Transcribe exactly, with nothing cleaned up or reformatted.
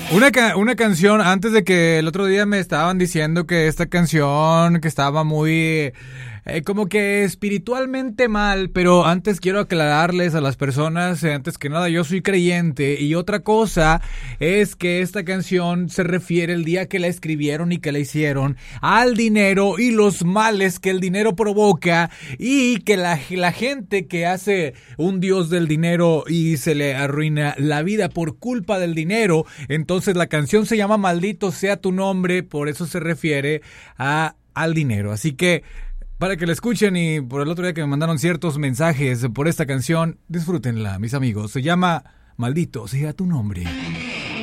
Una, ca- una canción, antes de que el otro día me estaban diciendo que esta canción que estaba muy... eh, como que espiritualmente mal, pero antes quiero aclararles a las personas, eh, antes que nada yo soy creyente, y otra cosa es que esta canción se refiere el día que la escribieron y que la hicieron al dinero y los males que el dinero provoca, y que la, la gente que hace un dios del dinero y se le arruina la vida por culpa del dinero. Entonces la canción se llama Maldito sea tu nombre, por eso se refiere a, al dinero. Así que para que la escuchen, y por el otro día que me mandaron ciertos mensajes por esta canción, disfrútenla, mis amigos. Se llama Maldito sea tu nombre.